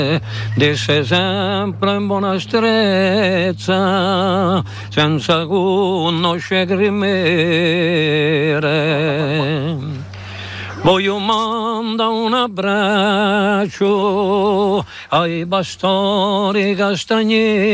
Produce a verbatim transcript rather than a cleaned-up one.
disse sempre in buona strezza, senza conoscere grimere. Voglio mandare un abbraccio ai pastori castagneri.